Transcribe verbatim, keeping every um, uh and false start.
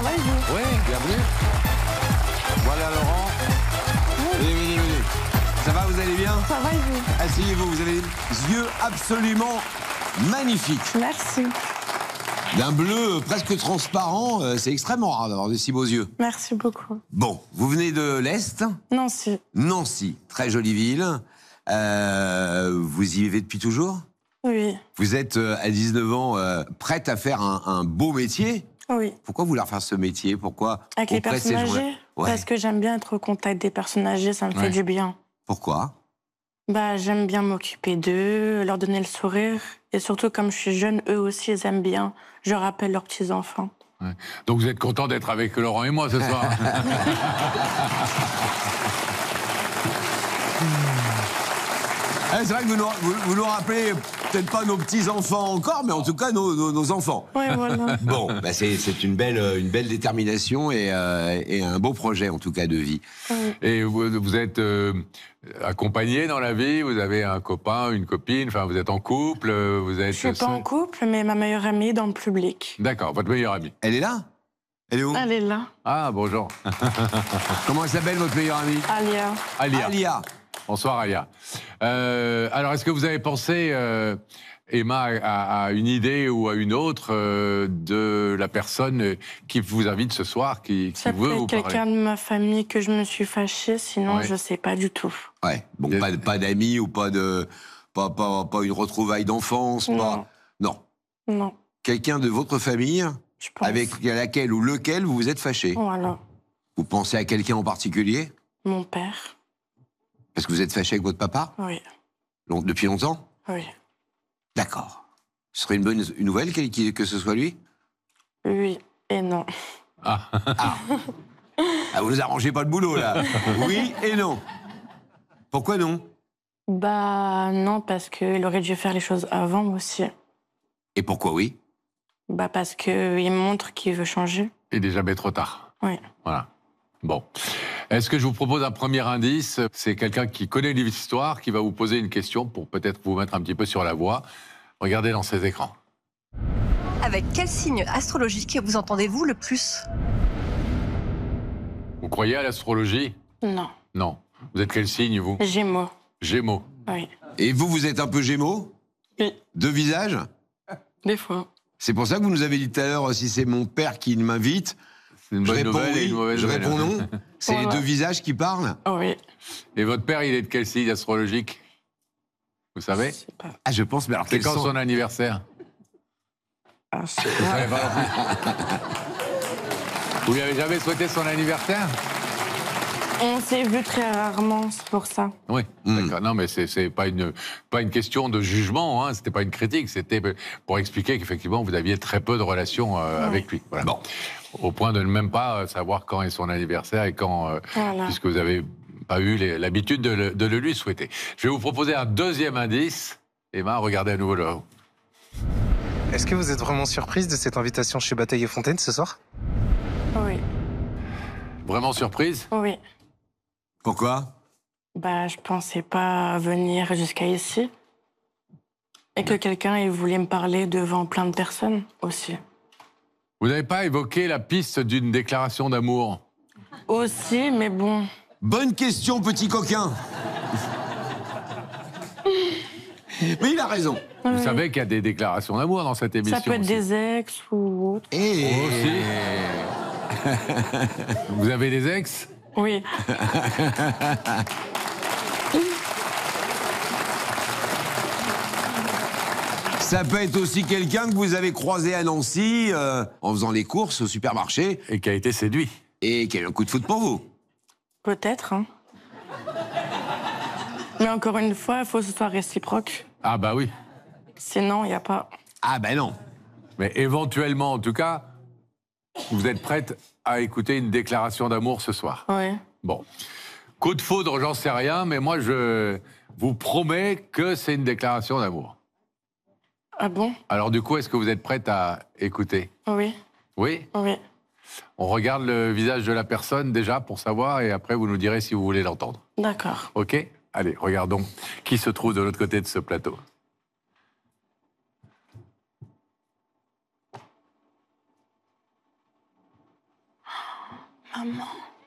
va et vous? Oui, bienvenue. Voilà Laurent. Oui. Venez, venez, venez. Ça va, vous allez bien? Ça va et vous? Asseyez-vous, vous avez des yeux absolument magnifiques. Merci. D'un bleu presque transparent, euh, c'est extrêmement rare d'avoir de si beaux yeux. Merci beaucoup. Bon, vous venez de l'Est? Nancy. Nancy, très jolie ville. Euh, vous y vivez depuis toujours? Oui. Vous êtes euh, à dix-neuf ans euh, prête à faire un, un beau métier? Oui. Pourquoi vouloir faire ce métier? Pourquoi Avec les auprès de ces personnes gens-là? âgées. Ouais. Parce que j'aime bien être au contact des personnes âgées, ça me Ouais. fait du bien. Pourquoi? Bah, j'aime bien m'occuper d'eux, leur donner le sourire. Et surtout, comme je suis jeune, eux aussi, ils aiment bien. Je rappelle leurs petits-enfants. Ouais. Donc vous êtes content d'être avec Laurent et moi ce soir? Ah, c'est vrai que vous nous, vous, vous nous rappelez peut-être pas nos petits-enfants encore, mais en tout cas nos, nos, nos enfants. Oui, voilà. Bon, bah c'est, c'est une, belle, une belle détermination et, euh, et un beau projet en tout cas de vie. Oui. Et vous, vous êtes euh, accompagné dans la vie? Vous avez un copain, une copine? Enfin, vous êtes en couple? Vous êtes Je suis pas en couple, mais ma meilleure amie est dans le public. D'accord, votre meilleure amie. Elle est là? Elle est où? Elle est là. Ah, bonjour. Comment elle s'appelle votre meilleure amie? Alia. Alia. Alia. Bonsoir Alia. Euh, alors, est-ce que vous avez pensé, euh, Emma, à, à une idée ou à une autre euh, de la personne qui vous invite ce soir, qui, qui Ça veut peut vous être parler? quelqu'un de ma famille que je me suis fâchée, sinon Ouais. je sais pas du tout. Ouais, bon, Bien. pas, pas d'amis ou pas de. Pas, pas, pas une retrouvaille d'enfance, pas. Non. Non. Non, Quelqu'un de votre famille je pense. avec laquelle ou lequel vous vous êtes fâché. Voilà. Vous pensez à quelqu'un en particulier? Mon père. Parce que vous êtes fâché avec votre papa? Oui. Long- Depuis longtemps? Oui. D'accord. Ce serait une bonne une nouvelle qu'il- qu'il- que ce soit lui? Oui et non. Ah. Ah. Ah, vous nous arrangez pas le boulot, là. Oui et non. Pourquoi non? Bah non, parce qu'il aurait dû faire les choses avant aussi. Et pourquoi oui? Bah parce qu'il montre qu'il veut changer. Il est jamais trop tard. Oui. Voilà. Bon. Est-ce que je vous propose un premier indice? C'est quelqu'un qui connaît l'histoire, qui va vous poser une question pour peut-être vous mettre un petit peu sur la voie. Regardez dans ces écrans. Avec quel signe astrologique vous entendez-vous le plus? Vous croyez à l'astrologie? Non. Non. Vous êtes quel signe, vous? Gémeaux. Gémeaux. Oui. Et vous, vous êtes un peu gémeaux? Oui. Deux visages? Des fois. C'est pour ça que vous nous avez dit tout à l'heure, si c'est mon père qui m'invite, C'est une je bonne réponds nouvelle et oui, une mauvaise je nouvelle. réponds non. C'est Voilà. les deux visages qui parlent? Oui. Et votre père, il est de quel signe astrologique? Vous savez? Je sais pas. Ah, je pense, mais alors C'est quels quand sont... son anniversaire? Ah, je sais Vous pas. savez pas non plus. Vous lui avez jamais souhaité son anniversaire? On s'est vu très rarement, c'est pour ça. Oui, Hmm. d'accord. Non, mais c'est c'est pas une pas une question de jugement. Hein. C'était pas une critique. C'était pour expliquer qu'effectivement vous aviez très peu de relations euh, Oui. avec lui. Voilà. Bon. Au point de ne même pas euh, savoir quand est son anniversaire et quand, euh, Voilà. puisque vous avez pas eu les- l'habitude de, le- de le lui souhaiter. Je vais vous proposer un deuxième indice. Emma, regardez à nouveau le haut. Est-ce que vous êtes vraiment surprise de cette invitation chez Bataille et Fontaine ce soir? Oui. Vraiment surprise? Oui. Pourquoi? Bah, je pensais pas venir jusqu'à ici. Et que quelqu'un ait voulu me parler devant plein de personnes aussi. Vous n'avez pas évoqué la piste d'une déclaration d'amour? Aussi, mais bon. Bonne question, petit coquin. Mais il a raison. Vous Oui. savez qu'il y a des déclarations d'amour dans cette émission. Ça peut être aussi. des ex ou autre. Et Aussi. Vous avez des ex? Oui. ça peut être aussi quelqu'un que vous avez croisé à Nancy euh, en faisant les courses au supermarché Et qui a été séduit. et qui a eu un coup de foot pour vous. Peut-être, hein. Mais encore une fois, il faut que ce soit réciproque. Ah bah oui. Sinon, il n'y a pas... Ah ben non. Mais éventuellement, en tout cas, vous êtes prête à écouter une déclaration d'amour ce soir. Oui. Bon. Coup de foudre, j'en sais rien, mais moi, je vous promets que c'est une déclaration d'amour. Ah bon? Alors du coup, est-ce que vous êtes prête à écouter? Oui. Oui? Oui. On regarde le visage de la personne déjà pour savoir, et après, vous nous direz si vous voulez l'entendre. D'accord. OK? Allez, regardons qui se trouve de l'autre côté de ce plateau. Maman.